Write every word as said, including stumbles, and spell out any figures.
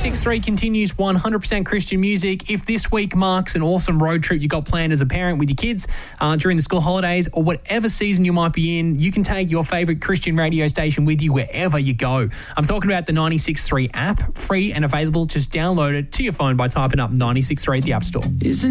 ninety-six point three continues one hundred percent Christian music. If this week marks an awesome road trip you got planned as a parent with your kids uh, during the school holidays or whatever season you might be in, you can take your favourite Christian radio station with you wherever you go. I'm talking about the ninety-six point three app, free and available. Just download it to your phone by typing up ninety-six point three at the App Store. Isn't